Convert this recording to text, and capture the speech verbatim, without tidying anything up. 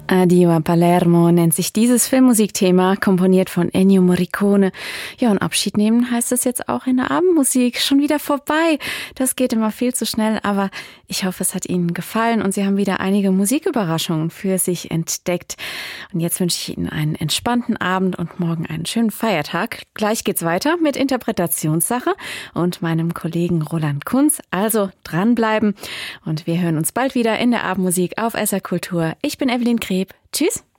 Addio a Palermo nennt sich dieses Filmmusikthema, komponiert von Ennio Morricone. Ja, und Abschied nehmen heißt es jetzt auch in der Abendmusik. Schon wieder vorbei. Das geht immer viel zu schnell, aber ich hoffe, es hat Ihnen gefallen und Sie haben wieder einige Musiküberraschungen für sich entdeckt. Und jetzt wünsche ich Ihnen einen entspannten Abend und morgen einen schönen Feiertag. Gleich geht's weiter mit Interpretationssache und meinem Kollegen Roland Kunz. Also dranbleiben und wir hören uns bald wieder in der Abendmusik auf S R Kultur. Ich bin Evelyn Kreb. Tschüss.